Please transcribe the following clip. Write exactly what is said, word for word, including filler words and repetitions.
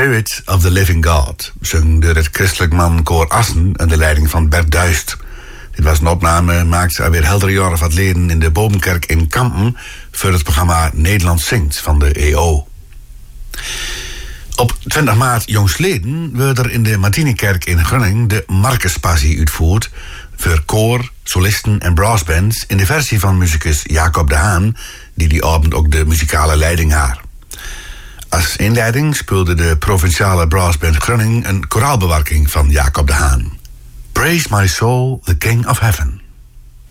Spirit of the Living God, zong door het christelijk mankoor Assen onder leiding van Bert Duist. Dit was een opname, maakte alweer heldere jaren van het leden in de Boomkerk in Kampen voor het programma Nederland Zingt van de E O. Op twintig maart jongstleden werd er in de Martinikerk in Gunning de Marcuspassie uitvoerd voor koor, solisten en brassbands in de versie van muzikus Jacob de Haan, die die avond ook de muzikale leiding had. Als inleiding speelde de provinciale brassband Groningen een koraalbewerking van Jacob de Haan. Praise my soul, the King of Heaven.